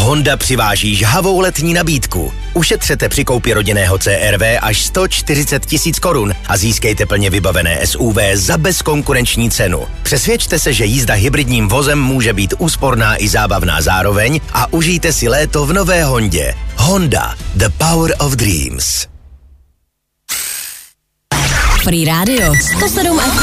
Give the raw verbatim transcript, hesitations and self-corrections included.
Honda přiváží žhavou letní nabídku. Ušetřete při koupi rodinného C R V až sto čtyřicet tisíc korun a získejte plně vybavené S U V za bezkonkurenční cenu. Přesvědčte se, že jízda hybridním vozem může být úsporná i zábavná zároveň a užijte si léto v nové Hondě. Honda. The power of dreams. Free Radio sto sedm F